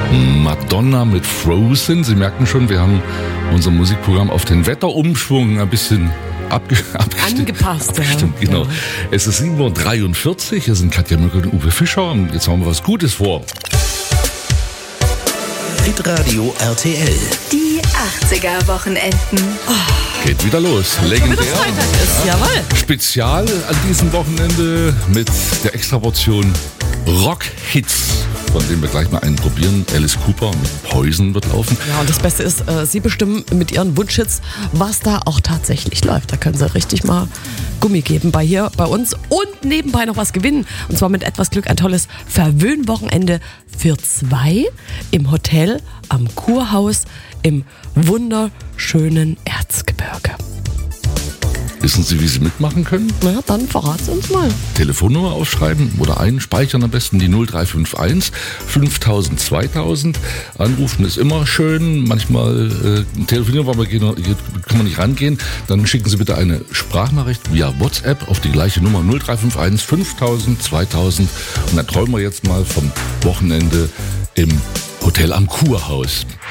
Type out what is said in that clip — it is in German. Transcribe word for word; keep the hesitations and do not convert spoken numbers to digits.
Madonna mit Frozen. Sie merken schon, wir haben unser Musikprogramm auf den Wetterumschwung ein bisschen abge- abgestimmt. Angepasst. abgestimmt Ja. genau. Ja. Es ist sieben Uhr dreiundvierzig. Hier sind Katja Mückel und Uwe Fischer. Und jetzt haben wir was Gutes vor. Hitradio R T L. Die achtziger-Wochenenden. Geht wieder los. Legendär. Wieder Freitag ist, jawohl. Spezial an diesem Wochenende mit der Extraportion Rock-Hits, von denen wir gleich mal einen probieren. Alice Cooper mit Poison wird laufen. Ja, und das Beste ist, äh, Sie bestimmen mit Ihren Wunschhits, was da auch tatsächlich läuft. Da können Sie richtig mal Gummi geben bei hier, bei uns und nebenbei noch was gewinnen. Und zwar mit etwas Glück ein tolles Verwöhnwochenende für zwei im Hotel am Kurhaus im wunderschönen Erzgebirge. Wissen Sie, wie Sie mitmachen können? Na, dann verraten Sie uns mal. Telefonnummer aufschreiben oder einspeichern am besten die null drei fünf eins fünftausend zweitausend. Anrufen ist immer schön. Manchmal äh, telefonieren, weil wir gehen, kann man nicht rangehen. Dann schicken Sie bitte eine Sprachnachricht via WhatsApp auf die gleiche Nummer null drei fünf eins fünftausend zweitausend. Und dann träumen wir jetzt mal vom Wochenende im Hotel am Kurhaus.